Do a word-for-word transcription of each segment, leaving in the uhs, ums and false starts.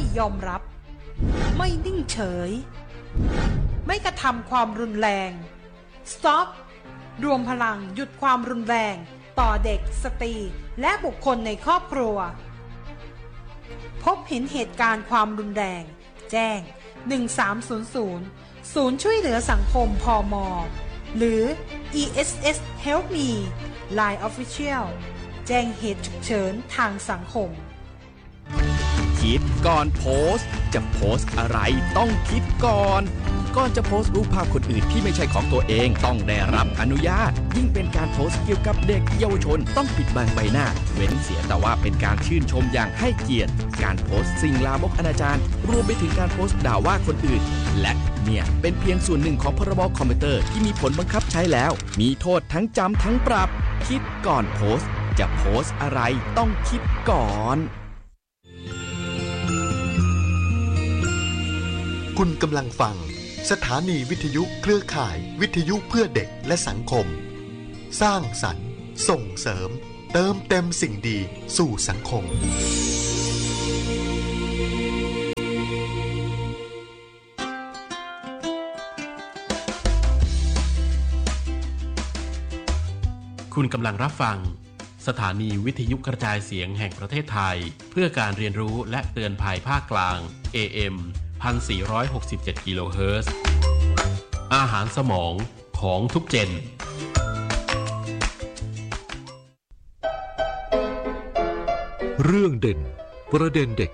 ยอมรับไม่นิ่งเฉยไม่กระทำความรุนแรง Stop รวมพลังหยุดความรุนแรงต่อเด็กสตรีและบุคคลในครอบครัวพบเห็นเหตุการณ์ความรุนแรงแจ้งหนึ่งสามศูนย์ศูนย์ศูนย์ช่วยเหลือสังคมพม.หรือ อี เอส เอส Help Me ไลน์ Official แจ้งเหตุฉุกเฉินทางสังคมคิดก่อนโพสต์จะโพสต์อะไรต้องคิดก่อนก่อนจะโพสต์รูปภาพคนอื่นที่ไม่ใช่ของตัวเองต้องได้รับอนุญาตยิ่งเป็นการโพสต์เกี่ยวกับเด็กเยาวชนต้องปิดบังใบหน้าเว้นเสียแต่ว่าเป็นการชื่นชมอย่างให้เกียรติการโพสต์สิ่งลามกอนาจารรวมไปถึงการโพสต์ด่าว่าคนอื่นและเนี่ยเป็นเพียงส่วนหนึ่งของพรบคอมพิวเตอร์ที่มีผลบังคับใช้แล้วมีโทษทั้งจำทั้งปรับคิดก่อนโพสต์จะโพสต์อะไรต้องคิดก่อนคุณกำลังฟังสถานีวิทยุเครือข่ายวิทยุเพื่อเด็กและสังคมสร้างสรรค์ส่งเสริมเติมเต็มสิ่งดีสู่สังคมคุณกำลังรับฟังสถานีวิทยุกระจายเสียงแห่งประเทศไทยเพื่อการเรียนรู้และเตือนภัยภาคกลาง เอ เอ็ม หนึ่งพันสี่ร้อยหกสิบเจ็ด กิโลเฮิรตซ์ อาหารสมองของทุกเจนเรื่องเด่นประเด็นเด็ก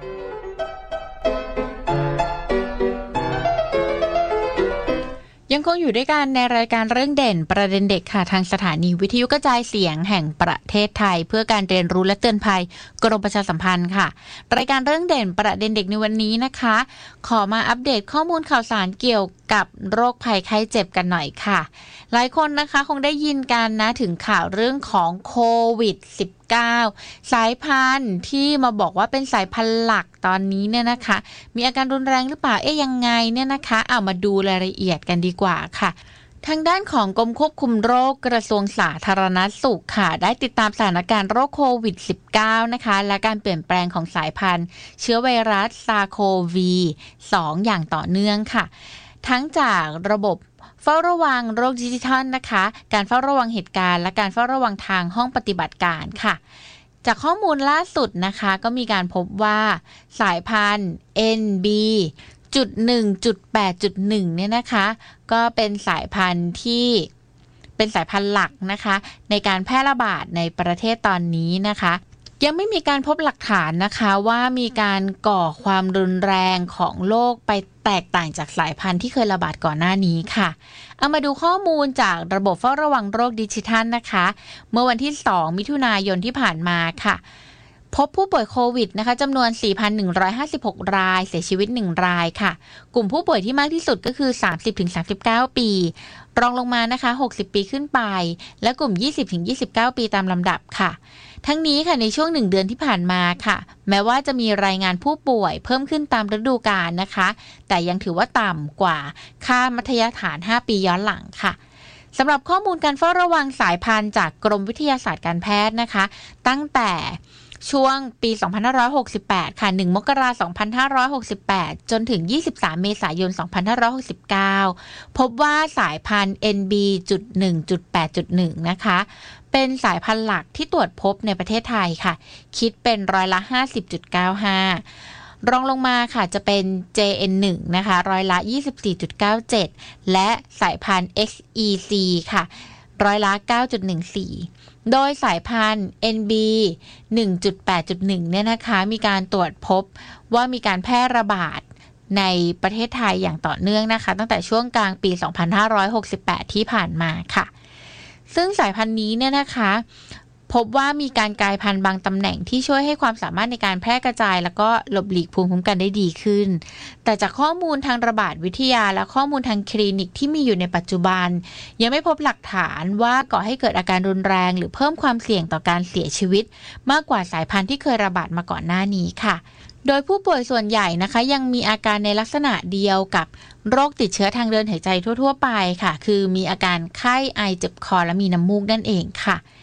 ยังคงอยู่ด้วยกันในรายการเรื่องเด่นประเด็นเด็กค่ะทางสถานีวิทยุกระจายเสียงแห่งประเทศไทยเพื่อการเรียนรู้และเตือนภัยกรมประชาสัมพันธ์ค่ะรายการเรื่องเด่นประเด็นเด็กในวันนี้นะคะขอมาอัปเดตข้อมูลข่าวสารเกี่ยวกับโรคภัยไข้เจ็บกันหน่อยค่ะหลายคนนะคะคงได้ยินกันนะถึงข่าวเรื่องของโควิด สิบเก้า สายพันธุ์ที่มาบอกว่าเป็นสายพันธุ์หลักตอนนี้เนี่ยนะคะมีอาการรุนแรงหรือเปล่าเอ๊ยยังไงเนี่ยนะคะเอามาดูรายละเอียดกันดีกว่าค่ะทางด้านของกรมควบคุมโรคกระทรวงสาธารณสุขค่ะได้ติดตามสถานการณ์โรคโควิด สิบเก้า นะคะและการเปลี่ยนแปลงของสายพันธุ์เชื้อไวรัสซาร์โควี สอง อย่างต่อเนื่องค่ะทั้งจากระบบเฝ้าระวังโรคดิจิทัลนะคะการเฝ้าระวังเหตุการณ์และการเฝ้าระวังทางห้องปฏิบัติการค่ะจากข้อมูลล่าสุดนะคะก็มีการพบว่าสายพันธุ์ เอ็น บี จุด หนึ่ง จุด แปด จุด หนึ่ง เนี่ยนะคะก็เป็นสายพันธุ์ที่เป็นสายพันธุ์หลักนะคะในการแพร่ระบาดในประเทศตอนนี้นะคะยังไม่มีการพบหลักฐานนะคะว่ามีการก่อความรุนแรงของโรคไปแตกต่างจากสายพันธุ์ที่เคยระบาดก่อนหน้านี้ค่ะเอามาดูข้อมูลจากระบบเฝ้าระวังโรคดิจิทัลนะคะเมื่อวันที่สองมิถุนายนที่ผ่านมาค่ะพบผู้ป่วยโควิดนะคะจำนวน สี่พันหนึ่งร้อยห้าสิบหก รายเสียชีวิตหนึ่งรายค่ะกลุ่มผู้ป่วยที่มากที่สุดก็คือ สามสิบถึงสามสิบเก้า ปีรองลงมานะคะหกสิบปีขึ้นไปและกลุ่ม ยี่สิบถึงยี่สิบเก้า ปีตามลำดับค่ะทั้งนี้ค่ะในช่วงหนึ่งเดือนที่ผ่านมาค่ะแม้ว่าจะมีรายงานผู้ป่วยเพิ่มขึ้นตามฤดูกาลนะคะแต่ยังถือว่าต่ำกว่าค่ามัธยฐานห้าปีย้อนหลังค่ะสำหรับข้อมูลการเฝ้าระวังสายพันธุ์จากกรมวิทยาศาสตร์การแพทย์นะคะตั้งแต่ช่วงปีสองพันห้าร้อยหกสิบแปดค่ะหนึ่งมกราคมสองพันห้าร้อยหกสิบแปดจนถึงยี่สิบสามเมษายนสองพันห้าร้อยหกสิบเก้าพบว่าสายพันธุ์ เอ็น บี จุด หนึ่ง จุด แปด จุด หนึ่ง นะคะเป็นสายพันธุ์หลักที่ตรวจพบในประเทศไทยค่ะคิดเป็นร้อยละ ห้าสิบจุดเก้าห้า รองลงมาค่ะจะเป็น เจ เอ็น หนึ่ง นะคะร้อยละ ยี่สิบสี่จุดเก้าเจ็ด และสายพันธุ์ เอ็กซ์ อี ซี ค่ะร้อยละ เก้าจุดหนึ่งสี่ โดยสายพันธุ์ เอ็น บี หนึ่ง จุด แปด จุด หนึ่ง เนี่ยนะคะมีการตรวจพบว่ามีการแพร่ระบาดในประเทศไทยอย่างต่อเนื่องนะคะตั้งแต่ช่วงกลางปีสองพันห้าร้อยหกสิบแปดที่ผ่านมาค่ะซึ่งสายพันธุ์นี้เนี่ยนะคะพบว่ามีการกลายพันธุ์บางตำแหน่งที่ช่วยให้ความสามารถในการแพร่กระจายแล้วก็หลบหลีกภูมิคุ้มกันได้ดีขึ้นแต่จากข้อมูลทางระบาดวิทยาและข้อมูลทางคลินิกที่มีอยู่ในปัจจุบันยังไม่พบหลักฐานว่าก่อให้เกิดอาการรุนแรงหรือเพิ่มความเสี่ยงต่อการเสียชีวิตมากกว่าสายพันธุ์ที่เคยระบาดมาก่อนหน้านี้ค่ะโดยผู้ป่วยส่วนใหญ่นะคะยังมีอาการในลักษณะเดียวกับโรคติดเชื้อทางเดินหายใจทั่วๆไปค่ะคือมีอาการไข้ไอเจ็บคอและมีน้ำมูกนั่นเองค่ะ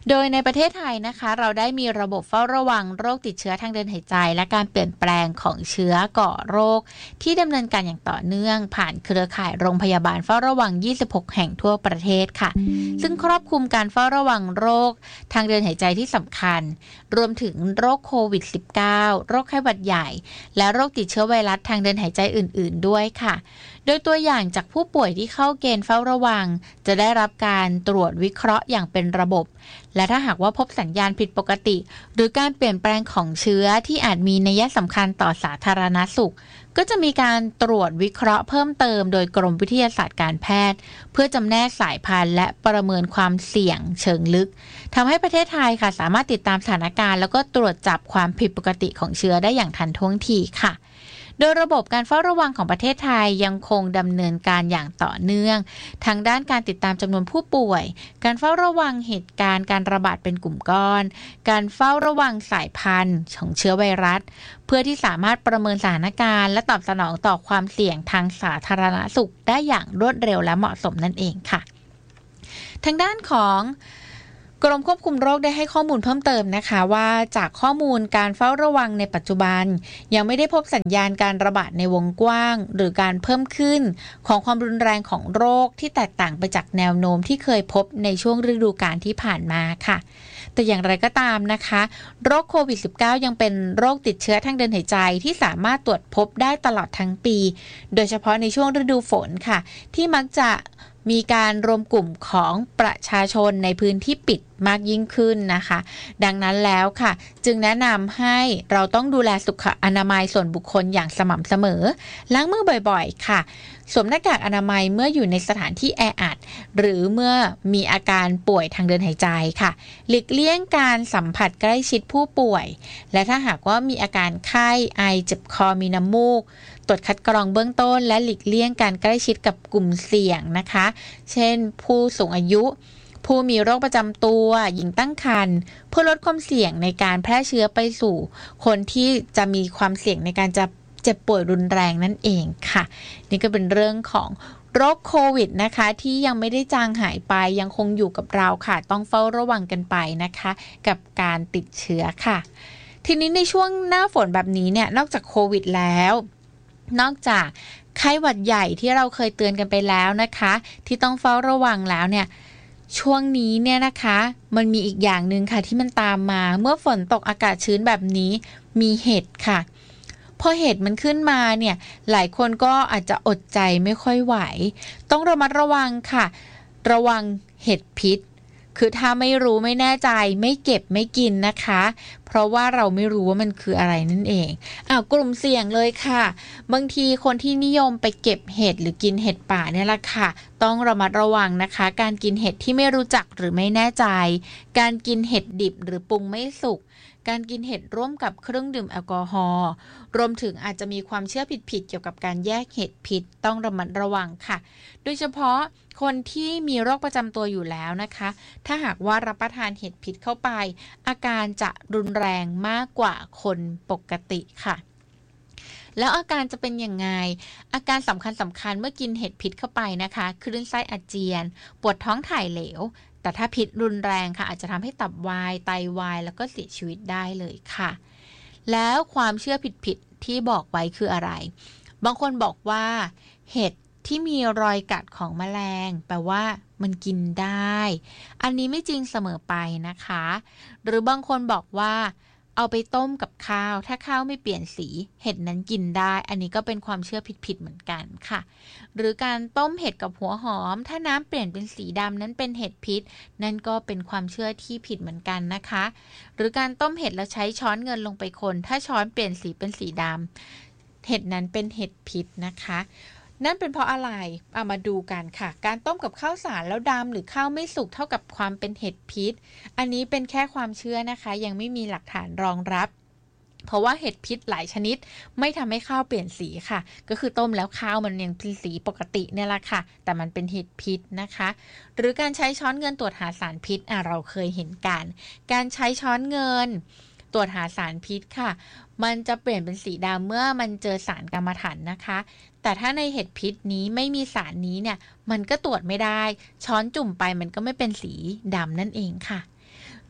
โดยในประเทศไทยนะคะเราได้มีระบบเฝ้าระวังโรคติดเชื้อทางเดินหายใจและการเปลี่ยนแปลงของเชื้อก่อโรคที่ดำเนินการอย่างต่อเนื่องผ่านเครือข่ายโรงพยาบาลเฝ้าระวังยี่สิบหกแห่งทั่วประเทศค่ะซึ่งครอบคลุมการเฝ้าระวังโรคทางเดินหายใจที่สำคัญรวมถึงโรคโควิด สิบเก้า โรคไข้หวัดใหญ่และโรคติดเชื้อไวรัสทางเดินหายใจอื่นๆด้วยค่ะโดยตัวอย่างจากผู้ป่วยที่เข้าเกณฑ์เฝ้าระวังจะได้รับการตรวจวิเคราะห์อย่างเป็นระบบและถ้าหากว่าพบสัญญาณผิดปกติหรือการเปลี่ยนแปลงของเชื้อที่อาจมีนัยสำคัญต่อสาธารณสุขก็จะมีการตรวจวิเคราะห์เพิ่มเติมโดยกรมวิทยาศาสตร์การแพทย์เพื่อจำแนกสายพันธุ์และประเมินความเสี่ยงเชิงลึกทำให้ประเทศไทยค่ะสามารถติดตามสถานการณ์แล้วก็ตรวจจับความผิดปกติของเชื้อได้อย่างทันท่วงทีค่ะโดยระบบการเฝ้าระวังของประเทศไทยยังคงดำเนินการอย่างต่อเนื่องทางด้านการติดตามจำนวนผู้ป่วยการเฝ้าระวังเหตุการณ์การระบาดเป็นกลุ่มก้อนการเฝ้าระวังสายพันธุ์ของเชื้อไวรัสเพื่อที่สามารถประเมินสถานการณ์และตอบสนองต่อความเสี่ยงทางสาธารณสุขได้อย่างรวดเร็วและเหมาะสมนั่นเองค่ะทางด้านของกรมควบคุมโรคได้ให้ข้อมูลเพิ่มเติมนะคะว่าจากข้อมูลการเฝ้าระวังในปัจจุบันยังไม่ได้พบสัญญาณการระบาดในวงกว้างหรือการเพิ่มขึ้นของความรุนแรงของโรคที่แตกต่างไปจากแนวโน้มที่เคยพบในช่วงฤดูกาลที่ผ่านมาค่ะแต่อย่างไรก็ตามนะคะโรคโควิด สิบเก้า ยังเป็นโรคติดเชื้อทางเดินหายใจที่สามารถตรวจพบได้ตลอดทั้งปีโดยเฉพาะในช่วงฤดูฝนค่ะที่มักจะมีการรวมกลุ่มของประชาชนในพื้นที่ปิดมากยิ่งขึ้นนะคะดังนั้นแล้วค่ะจึงแนะนำให้เราต้องดูแลสุขอนามัยส่วนบุคคลอย่างสม่ำเสมอล้างมือบ่อยๆค่ะสวมหน้ากากอนามัยเมื่ออยู่ในสถานที่แออัดหรือเมื่อมีอาการป่วยทางเดินหายใจค่ะหลีกเลี่ยงการสัมผัสใกล้ชิดผู้ป่วยและถ้าหากว่ามีอาการไข้ไอเจ็บคอมีน้ำมูกตรวจคัดกรองเบื้องต้นและหลีกเลี่ยงการใกล้ชิดกับกลุ่มเสี่ยงนะคะเช่นผู้สูงอายุผู้มีโรคประจำตัวหญิงตั้งครรภ์เพื่อลดความเสี่ยงในการแพร่เชื้อไปสู่คนที่จะมีความเสี่ยงในการจะเจ็บป่วยรุนแรงนั่นเองค่ะนี่ก็เป็นเรื่องของโรคโควิดนะคะที่ยังไม่ได้จางหายไปยังคงอยู่กับเราค่ะต้องเฝ้าระวังกันไปนะคะกับการติดเชื้อค่ะทีนี้ในช่วงหน้าฝนแบบนี้เนี่ยนอกจากโควิดแล้วนอกจากไข้หวัดใหญ่ที่เราเคยเตือนกันไปแล้วนะคะที่ต้องเฝ้าระวังแล้วเนี่ยช่วงนี้เนี่ยนะคะมันมีอีกอย่างนึงค่ะที่มันตามมาเมื่อฝนตกอากาศชื้นแบบนี้มีเห็ดค่ะพอเห็ดมันขึ้นมาเนี่ยหลายคนก็อาจจะอดใจไม่ค่อยไหวต้องระมัดระวังค่ะระวังเห็ดพิษคือถ้าไม่รู้ไม่แน่ใจไม่เก็บไม่กินนะคะเพราะว่าเราไม่รู้ว่ามันคืออะไรนั่นเองอ้าวกลุ่มเสี่ยงเลยค่ะบางทีคนที่นิยมไปเก็บเห็ดหรือกินเห็ดป่าเนี่ยแหละค่ะต้องระมัดระวังนะคะการกินเห็ดที่ไม่รู้จักหรือไม่แน่ใจการกินเห็ดดิบหรือปรุงไม่สุกการกินเห็ดร่วมกับเครื่องดื่มแอลกอฮอล์รวมถึงอาจจะมีความเชื่อผิดๆเกี่ยวกับการแยกเห็ดพิษต้องระมัดระวังค่ะโดยเฉพาะคนที่มีโรคประจำตัวอยู่แล้วนะคะถ้าหากว่ารับประทานเห็ดพิษเข้าไปอาการจะรุนแรงมากกว่าคนปกติค่ะแล้วอาการจะเป็นยังไงอาการสำคัญสำคัญเมื่อกินเห็ดพิษเข้าไปนะคะคลื่นไส้อาเจียนปวดท้องถ่ายเหลวแต่ถ้าพิษรุนแรงค่ะอาจจะทำให้ตับวายไตวายแล้วก็เสียชีวิตได้เลยค่ะแล้วความเชื่อผิดๆที่บอกไว้คืออะไรบางคนบอกว่าเห็ดที่มีรอยกัดของแมลงแปลว่ามันกินได้อันนี้ไม่จริงเสมอไปนะคะหรือบางคนบอกว่าเอาไปต้มกับข้าวถ้าข้าวไม่เปลี่ยนสีเห็ดนั้นกินได้อันนี้ก็เป็นความเชื่อผิดๆเหมือนกันค่ะหรือการต้มเห็ดกับหัวหอมถ้าน้ำเปลี่ยนเป็นสีดำนั้นเป็นเห็ดพิษนั่นก็เป็นความเชื่อที่ผิดเหมือนกันนะคะหรือการต้มเห็ดแล้วใช้ช้อนเงินลงไปคนถ้าช้อนเปลี่ยนสีเป็นสีดำเห็ดนั้นเป็นเห็ดพิษนะคะนั่นเป็นเพราะอะไรเอามาดูกันค่ะการต้มกับข้าวสารแล้วดำหรือข้าวไม่สุกเท่ากับความเป็นเห็ดพิษอันนี้เป็นแค่ความเชื่อนะคะยังไม่มีหลักฐานรองรับเพราะว่าเห็ดพิษหลายชนิดไม่ทำให้ข้าวเปลี่ยนสีค่ะก็คือต้มแล้วข้าวมันยังเป็นสีปกติเนี่ยแหละค่ะแต่มันเป็นเห็ดพิษนะคะหรือการใช้ช้อนเงินตรวจหาสารพิษอ่ะเราเคยเห็นกันการใช้ช้อนเงินตรวจหาสารพิษค่ะมันจะเปลี่ยนเป็นสีดำเมื่อมันเจอสารกรรมฐานนะคะแต่ถ้าในเห็ดพิษนี้ไม่มีสารนี้เนี่ยมันก็ตรวจไม่ได้ช้อนจุ่มไปมันก็ไม่เป็นสีดำนั่นเองค่ะ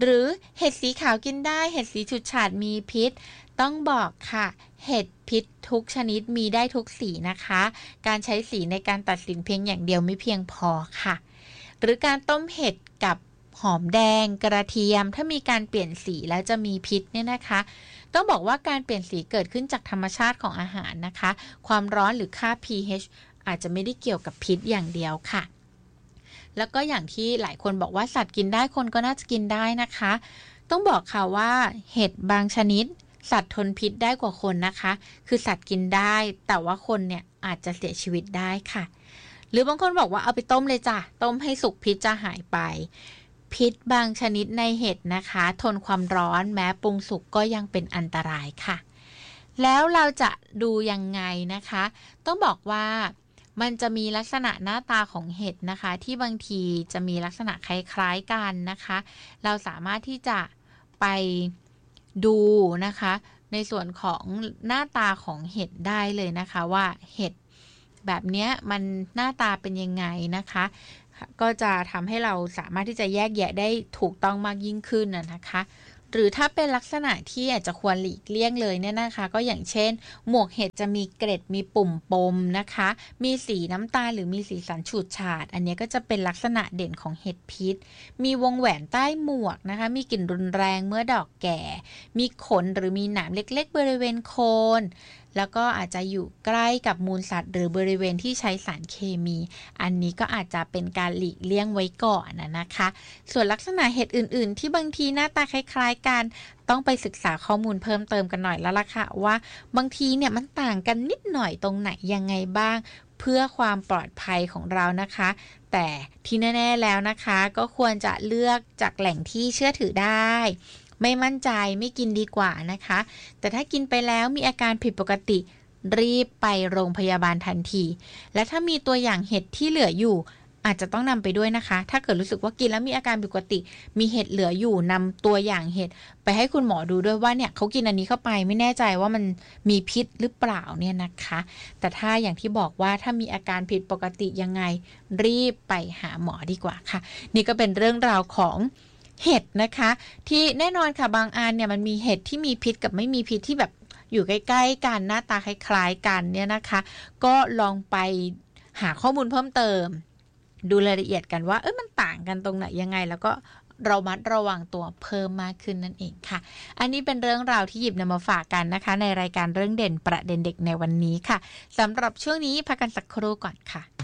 หรือเห็ดสีขาวกินได้เห็ดสีฉูดฉาดมีพิษต้องบอกค่ะเห็ดพิษทุกชนิดมีได้ทุกสีนะคะการใช้สีในการตัดสินเพียงอย่างเดียวไม่เพียงพอค่ะหรือการต้มเห็ดกับหอมแดงกระเทียมถ้ามีการเปลี่ยนสีแล้วจะมีพิษเนี่ยนะคะต้องบอกว่าการเปลี่ยนสีเกิดขึ้นจากธรรมชาติของอาหารนะคะความร้อนหรือค่า pH อาจจะไม่ได้เกี่ยวกับพิษอย่างเดียวค่ะแล้วก็อย่างที่หลายคนบอกว่าสัตว์กินได้คนก็น่าจะกินได้นะคะต้องบอกค่ะว่าเห็ดบางชนิดสัตว์ทนพิษได้กว่าคนนะคะคือสัตว์กินได้แต่ว่าคนเนี่ยอาจจะเสียชีวิตได้ค่ะหรือบางคนบอกว่าเอาไปต้มเลยจ้ะต้มให้สุกพิษจะหายไปพิษบางชนิดในเห็ดนะคะทนความร้อนแม้ปรุงสุกก็ยังเป็นอันตรายค่ะแล้วเราจะดูยังไงนะคะต้องบอกว่ามันจะมีลักษณะหน้าตาของเห็ดนะคะที่บางทีจะมีลักษณะคล้ายๆกันนะคะเราสามารถที่จะไปดูนะคะในส่วนของหน้าตาของเห็ดได้เลยนะคะว่าเห็ดแบบนี้มันหน้าตาเป็นยังไงนะคะก็จะทำให้เราสามารถที่จะแยกแยะได้ถูกต้องมากยิ่งขึ้นนะคะหรือถ้าเป็นลักษณะที่อาจจะควรหลีกเลี่ยงเลยเนี่ยนะคะก็อย่างเช่นหมวกเห็ดจะมีเกล็ดมีปุ่มปมนะคะมีสีน้ำตาลหรือมีสีสันฉูดฉาดอันนี้ก็จะเป็นลักษณะเด่นของเห็ดพิษมีวงแหวนใต้หมวกนะคะมีกลิ่นรุนแรงเมื่อดอกแก่มีขนหรือมีหนามเล็กๆบริเวณโคนแล้วก็อาจจะอยู่ใกล้กับมูลสัตว์หรือบริเวณที่ใช้สารเคมีอันนี้ก็อาจจะเป็นการหลีกเลี่ยงไว้ก่อนนะคะส่วนลักษณะเห็ดอื่นๆที่บางทีหน้าตาคล้ายๆกันต้องไปศึกษาข้อมูลเพิ่มเติมกันหน่อยแล้วล่ะค่ะว่าบางทีเนี่ยมันต่างกันนิดหน่อยตรงไหนยังไงบ้างเพื่อความปลอดภัยของเรานะคะแต่ที่แน่ๆแล้วนะคะก็ควรจะเลือกจากแหล่งที่เชื่อถือได้ไม่มั่นใจไม่กินดีกว่านะคะแต่ถ้ากินไปแล้วมีอาการผิดปกติรีบไปโรงพยาบาลทันทีและถ้ามีตัวอย่างเห็ดที่เหลืออยู่อาจจะต้องนำไปด้วยนะคะถ้าเกิดรู้สึกว่ากินแล้วมีอาการผิดปกติมีเห็ดเหลืออยู่นำตัวอย่างเห็ดไปให้คุณหมอดูด้วยว่าเนี่ยเขากินอันนี้เข้าไปไม่แน่ใจว่ามันมีพิษหรือเปล่าเนี่ยนะคะแต่ถ้าอย่างที่บอกว่าถ้ามีอาการผิดปกติยังไงรีบไปหาหมอดีกว่าค่ะนี่ก็เป็นเรื่องราวของเห็ดนะคะที่แน่นอนค่ะบางอันเนี่ยมันมีเห็ดที่มีพิษกับไม่มีพิษที่แบบอยู่ใกล้ๆกันหน้าตาคล้ายๆกันเนี่ยนะคะก็ลองไปหาข้อมูลเพิ่มเติมดูรายละเอียดกันว่าเอ้ยมันต่างกันตรงไหนยังไงแล้วก็เรามัดระวังตัวเพิ่มมากขึ้นนั่นเองค่ะอันนี้เป็นเรื่องราวที่หยิบนำมาฝากกันนะคะในรายการเรื่องเด่นประเด็นเด็กในวันนี้ค่ะสำหรับช่วงนี้พักกันสักครู่ก่อนค่ะ